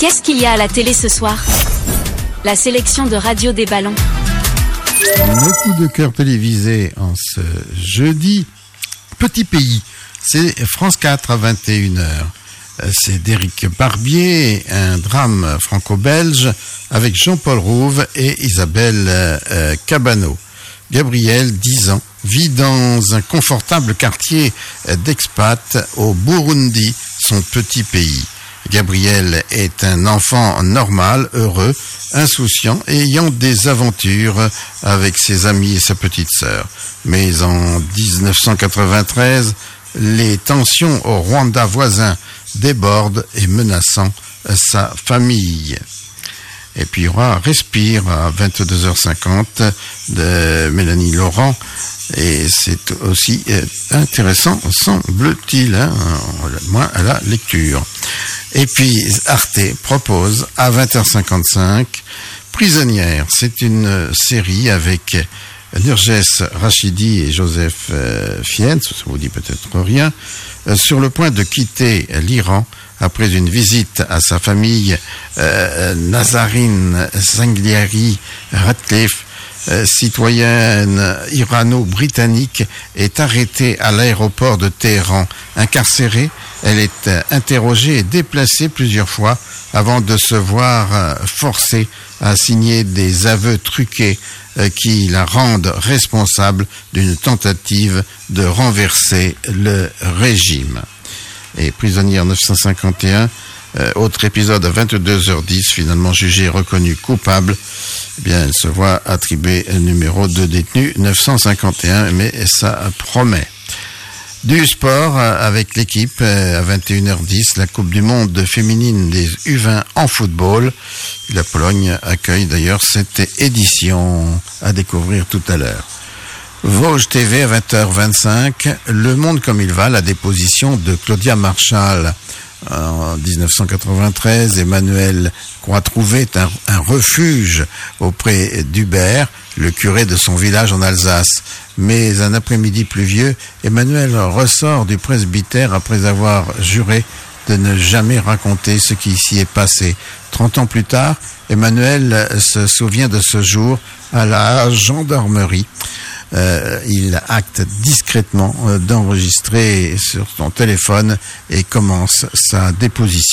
Qu'est-ce qu'il y a à la télé ce soir? La sélection de Radio des Ballons. Le coup de cœur télévisé en ce jeudi. Petit pays, c'est France 4 à 21h. C'est d'Éric Barbier, un drame franco-belge avec Jean-Paul Rouve et Isabelle Cabano. Gabriel, 10 ans, vit dans un confortable quartier d'expat au Burundi, son petit pays. Gabriel est un enfant normal, heureux, insouciant et ayant des aventures avec ses amis et sa petite sœur. Mais en 1993, les tensions au Rwanda voisin débordent et menaçant sa famille. Et puis il y aura Respire à 22h50 de Mélanie Laurent. Et c'est aussi intéressant, semble-t-il, moins à la lecture. Et puis Arte propose à 20h55 Prisonnière. C'est une série avec Nurges Rachidi et Joseph Fiennes, ça vous dit peut-être rien, sur le point de quitter l'Iran après une visite à sa famille. Nazarine Zangliari Ratcliffe, citoyenne irano-britannique, est arrêtée à l'aéroport de Téhéran. Incarcérée, elle est interrogée et déplacée plusieurs fois avant de se voir forcée à signer des aveux truqués qui la rendent responsable d'une tentative de renverser le régime. Et Prisonnière 951, autre épisode à 22h10, finalement jugée et reconnue coupable, eh bien, elle se voit attribuer le numéro de détenu 951, mais ça promet. Du sport avec l'équipe à 21h10, la Coupe du Monde féminine des U20 en football. La Pologne accueille d'ailleurs cette édition à découvrir tout à l'heure. Vosges TV à 20h25, Le Monde comme il va, la déposition de Claudia Marchal. En 1993, Emmanuel Croix-Trouvé est un refuge auprès d'Hubert, le curé de son village en Alsace. Mais un après-midi pluvieux, Emmanuel ressort du presbytère après avoir juré de ne jamais raconter ce qui s'y est passé. 30 ans plus tard, Emmanuel se souvient de ce jour à la gendarmerie. Il acte discrètement d'enregistrer sur son téléphone et commence sa déposition.